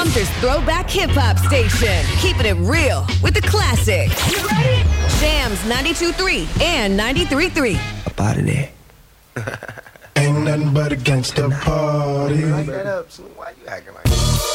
Sumter's throwback hip-hop station. Keeping it real with the classics. You ready? Jams 92.3 and 93.3. Up out of there. Ain't nothing but a gangsta party. Like that up, so why you acting like that?